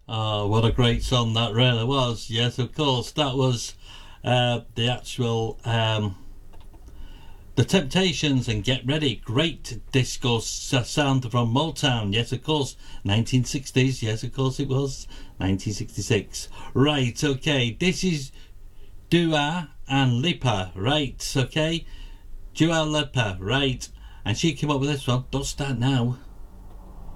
Oh, what a great song that really was. Yes, of course, that was the actual The Temptations and Get Ready. Great disco sound from Motown. Yes, of course, 1960s. Yes, of course it was 1966. Right, okay, this is Dua and Lipa. Right, okay, Dua Lipa, right, and she came up with this one. Don't Start Now.